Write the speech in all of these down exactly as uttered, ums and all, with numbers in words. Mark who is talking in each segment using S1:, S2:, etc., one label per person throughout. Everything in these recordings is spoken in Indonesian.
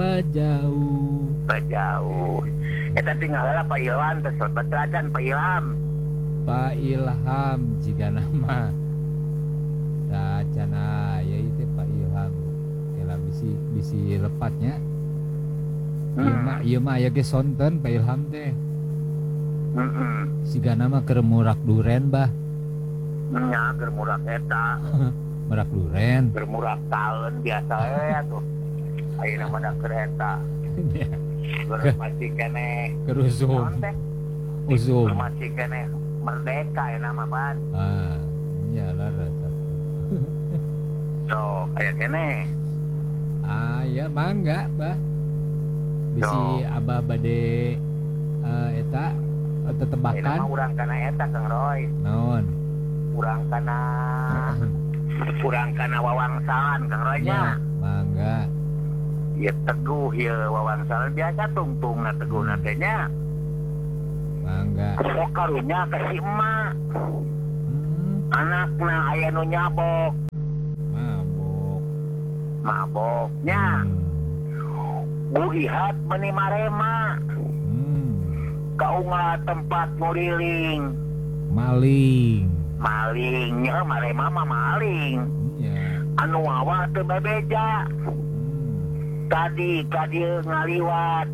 S1: pajauh
S2: pajauh eta tinggal lah Pak Ilham teh betelacan Pak Ilham
S1: Pak Ilham jika nama Racana ya itu Pak Ilham kela bisi bisi lepatnya ieu
S2: hmm.
S1: mah ieu mah aya ge sonten Pak Ilham teh
S2: heeh
S1: siga nama keur murak duren bah
S2: nya keur murak eta
S1: murak duren
S2: keur murak talen biasa we atuh ayeuna mah da keur eta keur masih keneh
S1: kerusum
S2: naon teh
S1: usum
S2: masih keneh merdeka ya nama ban
S1: ah nya laras
S2: so aya keneh
S1: ah ya mangga bah bisi
S2: so.
S1: abah bade uh, eta atau tebakan
S2: ayeuna mah urang kana eta Kang Roy
S1: naon
S2: urang kana urang kana wawangsalan Kang Roy nya
S1: mangga
S2: ieu teguh ieu wawangsalan biasa tungtungna teguhna teh nya
S1: mangga
S2: sok karunya ka si emak
S1: hmm.
S2: anakna aya nu nyabok
S1: mabok
S2: maboknya
S1: hmm.
S2: buihat meuni marema
S1: hmm.
S2: kaunggah tempat nguriling
S1: maling
S2: malingnya marema mah maling
S1: ya
S2: anu wawa teu bebeja
S1: hmm.
S2: tadi ka dieu ngaliwat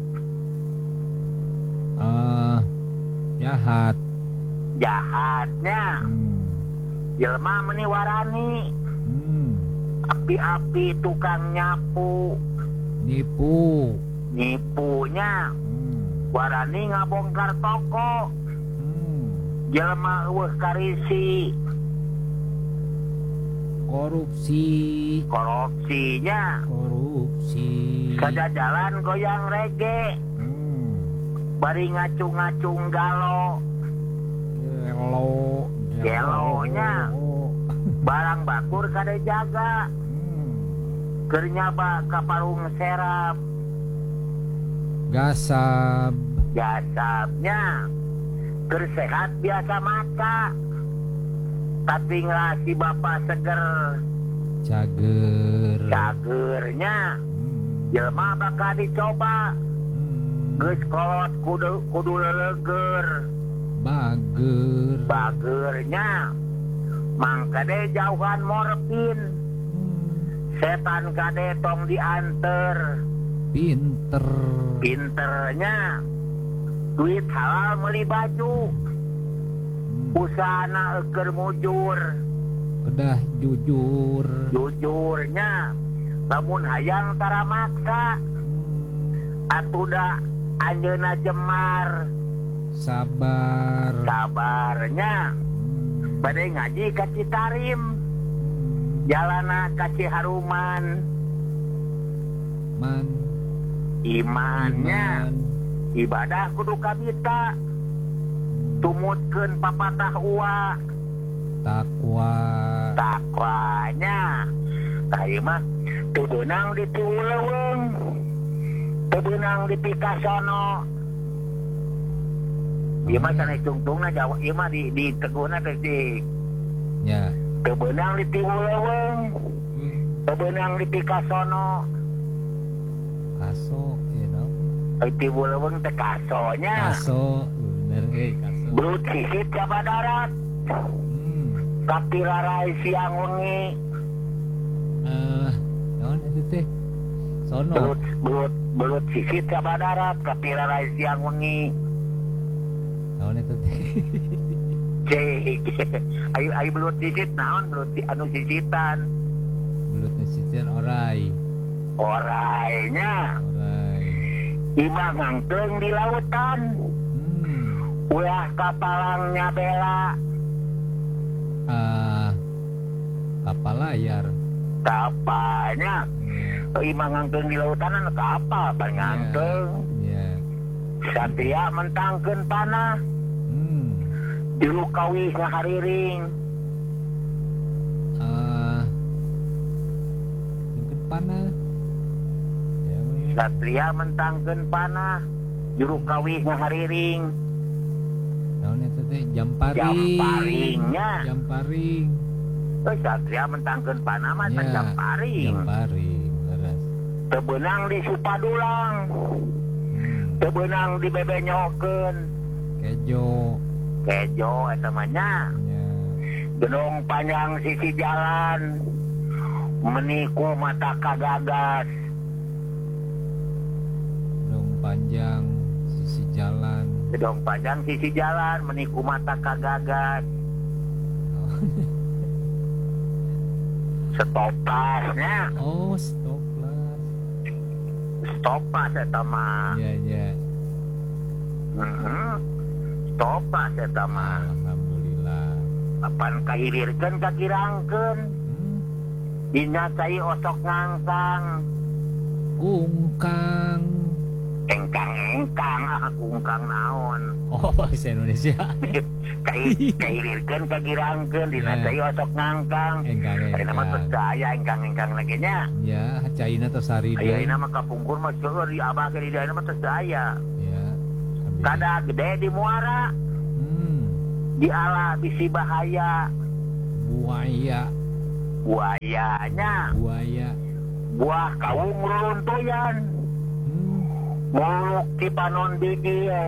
S1: uh, jahat
S2: jahatnya
S1: hmm.
S2: jelema meuni warani
S1: hmm.
S2: api-api tukang nyapu
S1: nipu
S2: nipunya
S1: hmm.
S2: warani ngabongkar toko
S1: hmm.
S2: jelema eueuh karisi
S1: korupsi
S2: korupsinya
S1: korupsi
S2: kajajalan goyang rege
S1: hmm.
S2: bari ngacung-ngacung galo
S1: gelo
S2: gelonya barang bakur kade jaga
S1: hmm.
S2: keur nyaba ka parung serap
S1: gasab
S2: jasabnya keur sehat biasa maca tapi ngelasi bapak seger
S1: cager
S2: cagernya
S1: hmm.
S2: jelema bakal dicoba
S1: hmm.
S2: geus kolot kudu kudu leuleger
S1: bager
S2: bagernya mangka deh jauhan morfin
S1: hmm.
S2: setan kade tong dianter
S1: pinter
S2: pinternya duit halal meuli baju
S1: hmm.
S2: usahana eukeur mujur
S1: kedah jujur
S2: jujurnya lamun hayang tara maksa
S1: hmm.
S2: atuda anjeunna jemar
S1: sabar
S2: sabarnya
S1: hmm.
S2: bade ngaji ka Citarim
S1: hmm.
S2: jalana ka Ciharuman
S1: man
S2: imannya
S1: iman
S2: ibadah kudu kabita tumutkeun papatah uwa
S1: takwa
S2: takwanya kayu mah teu beunang di Tiwuleuweung teu beunang di Pikasono ieu mah kana tungtungna Jawa ieu mah di di teguhna teh di
S1: ya
S2: teu beunang di Tiwuleuweung teu beunang di Pikasono
S1: kaso you know
S2: di Tiwuleuweung teh kasonya
S1: kaso bener euy kaso
S2: belut sisit ka darat
S1: hmm.
S2: kapirarai siang wengi
S1: eh naon eta teh sono
S2: belut belut belut sisit ka darat kapirarai siang wengi
S1: naon eta teh
S2: cek ayo ayo belut sisit naon belut anu sisitan
S1: belut sisitan orai
S2: orainya
S1: orai
S2: imah ngangkeung di lautan
S1: hmm.
S2: ulah kapalangnya bela
S1: ah kapal layar
S2: kapalnya
S1: yeah.
S2: imah ngangkeung di lautan anu kapal pan ngangkeung
S1: yeah.
S2: satria mentangkeun panah
S1: hmm.
S2: juru kawih ngahariring
S1: ah mungkin panah ya,
S2: satria mentangkeun panah juru kawih ngahariring
S1: naon eta teh jamparing
S2: jamparingnya
S1: jamparing
S2: eh satria mentangkeun panah mah
S1: ya,
S2: jamparing
S1: jamparing leres
S2: tebenang di Supadulang,
S1: hmm.
S2: tebenang di Bebenyokeun,
S1: Kejo
S2: Kejo eta mah nya.
S1: nya.
S2: Gedung panjang sisi jalan, meniku mata kagagas.
S1: Dong panjang sisi jalan.
S2: Gedung panjang sisi jalan, meniku mata kagagas. Stopasnya,
S1: Oh, stoplas.
S2: stopas eta mah.
S1: Ya, ya.
S2: Mhm. Stopas eta mah.
S1: Alhamdulillah.
S2: Kapan kahilirkeun kakirangkeun,
S1: Hmm.
S2: dina cai osok ngangkang.
S1: Kungkang.
S2: Engkang-engkang, ah kungkang naon.
S1: Oh, bahasa Indonesia.
S2: Kai kahilirkeun kakirangkeun, dina
S1: Ya.
S2: cai osok ngangkang.
S1: Engkang
S2: Ayeuna mah teu
S1: engkang.
S2: daya engkang-engkang lagi nya.
S1: Ya, caina atau sari
S2: Ayeuna mah kapungkur mah seueur di abah ke di daerah mah teu daya.
S1: Ya. Alhamdulillah.
S2: Kada gede di muara,
S1: Hmm.
S2: di ala bisi bahaya.
S1: Buaya.
S2: Buayanya,
S1: Buaya.
S2: buah kaung ruruntuyan.
S1: Hmm.
S2: Muluk di panon di dieu.